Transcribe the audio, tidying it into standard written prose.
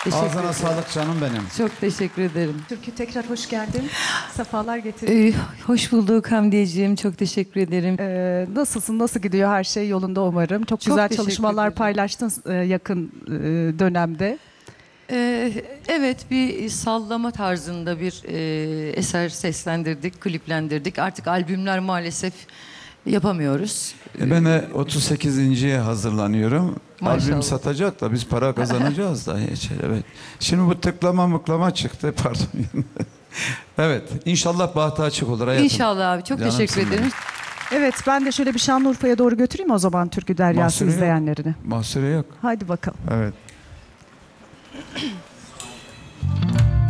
Teşekkür Ağzına ederim. sağlık canım benim. Çok teşekkür ederim. Türkü tekrar hoş geldin. Sefalar getirdin. Hoş bulduk Hamdiyeciğim. Çok teşekkür ederim. Nasılsın? Nasıl gidiyor? Her şey yolunda umarım. Çok güzel teşekkür çalışmalar ederim. paylaştın yakın dönemde. Evet, bir sallama tarzında bir eser seslendirdik, kliplendirdik. Artık albümler maalesef yapamıyoruz. Ben de 38.ye hazırlanıyorum. Maşallah. Albüm satacak da biz para kazanacağız da. Evet. Şimdi bu tıklama mıklama çıktı. Pardon. Evet. İnşallah bahtı açık olur hayatım. İnşallah abi. Çok Canımsın teşekkür ederim. benim. Evet, ben de şöyle bir Şanlıurfa'ya doğru götüreyim o zaman Türkü Deryası Mahsuru yok. izleyenlerini. Mahsuru yok. Haydi bakalım. Evet.